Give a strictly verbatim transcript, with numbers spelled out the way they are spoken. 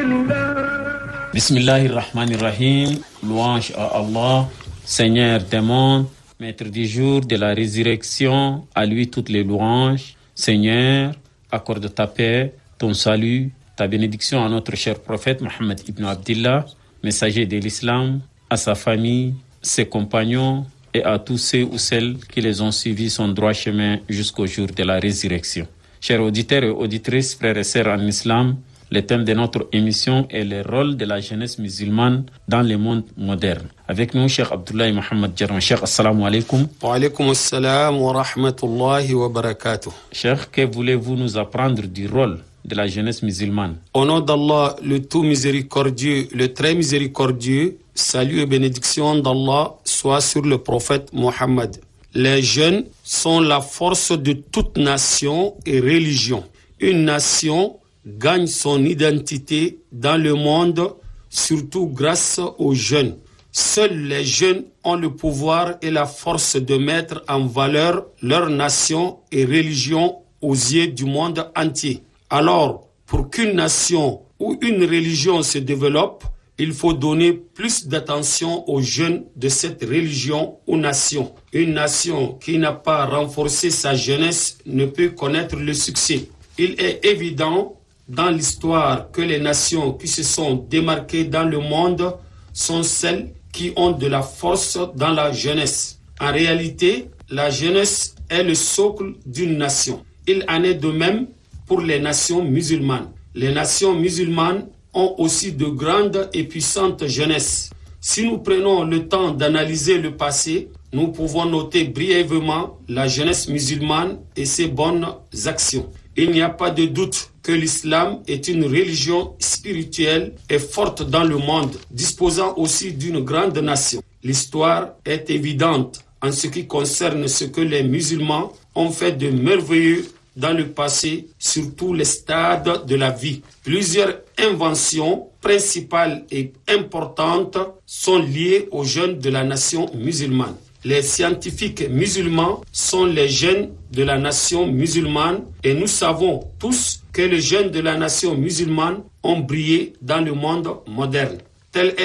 Bismillahirrahmanirrahim. Louange à Allah, Seigneur des mondes, Maître du jour, de la résurrection, à lui toutes les louanges. Seigneur, accorde ta paix, ton salut, ta bénédiction à notre cher prophète Mohammed ibn Abdillah, messager de l'islam, à sa famille, ses compagnons et à tous ceux ou celles qui les ont suivis son droit chemin jusqu'au jour de la résurrection. Chers auditeurs et auditrices, frères et sœurs en islam, le thème de notre émission est le rôle de la jeunesse musulmane dans le monde moderne. Avec nous, Cheikh Abdoulaye Mohamed Djerma. Cheikh, assalamu alaikum. Wa alaikum assalam wa rahmatullahi wa barakatuh. Cheikh, que voulez-vous nous apprendre du rôle de la jeunesse musulmane? Au nom d'Allah, le tout miséricordieux, le très miséricordieux, salut et bénédiction d'Allah soit sur le prophète Mohammed. Les jeunes sont la force de toute nation et religion. Une nation gagne son identité dans le monde, surtout grâce aux jeunes. Seuls les jeunes ont le pouvoir et la force de mettre en valeur leur nation et religion aux yeux du monde entier. Alors, pour qu'une nation ou une religion se développe, il faut donner plus d'attention aux jeunes de cette religion ou nation. Une nation qui n'a pas renforcé sa jeunesse ne peut connaître le succès. Il est évident dans l'histoire que les nations qui se sont démarquées dans le monde sont celles qui ont de la force dans la jeunesse. En réalité, la jeunesse est le socle d'une nation. Il en est de même pour les nations musulmanes. Les nations musulmanes ont aussi de grandes et puissantes jeunesses. Si nous prenons le temps d'analyser le passé, nous pouvons noter brièvement la jeunesse musulmane et ses bonnes actions. Il n'y a pas de doute que l'islam est une religion spirituelle et forte dans le monde, disposant aussi d'une grande nation. L'histoire est évidente en ce qui concerne ce que les musulmans ont fait de merveilleux dans le passé sur tous les stades de la vie. Plusieurs inventions principales et importantes sont liées aux jeunes de la nation musulmane. Les scientifiques musulmans sont les jeunes de la nation musulmane et nous savons tous que les jeunes de la nation musulmane ont brillé dans le monde moderne. Telle